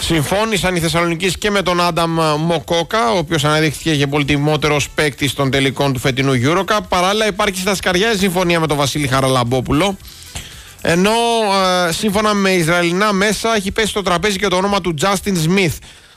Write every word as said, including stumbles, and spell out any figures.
Συμφώνησαν οι Θεσσαλονικείς και με τον Άνταμ Μοκόκα, ο οποίος αναδείχθηκε και πολυτιμότερος παίκτης των τελικών του φετινού EuroCup. Παράλληλα, υπάρχει στα σκαριά η συμφωνία με τον Βασίλη Χαραλαμπόπουλο. Ενώ ε, σύμφωνα με Ισραηλινά μέσα έχει πέσει στο τραπέζι και το όνομα του Justin Smith